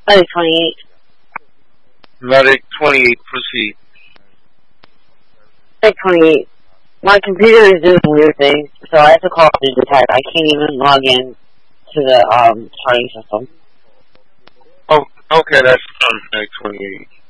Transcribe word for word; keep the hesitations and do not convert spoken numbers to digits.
Medic twenty-eight. Medic twenty-eight, proceed. Medic twenty-eight. My computer is doing weird things, so I have to call the detect. I can't even log in to the um charting system. Oh, okay, that's um, Medic twenty-eight.